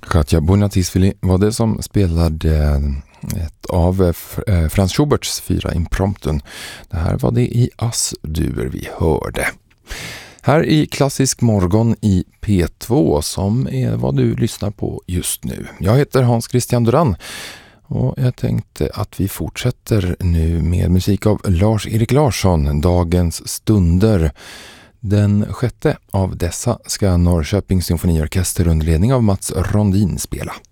Katja Bonatisvili var det som spelade ett av Franz Schuberts 4 impromptun. Det här var det i As-dur vi hörde. Här i Klassisk morgon i P2 som är vad du lyssnar på just nu. Jag heter Hans Christian Duran och jag tänkte att vi fortsätter nu med musik av Lars-Erik Larsson, Dagens stunder. Den 6:e av dessa ska Norrköpings symfoniorkester under ledning av Mats Rondin spela.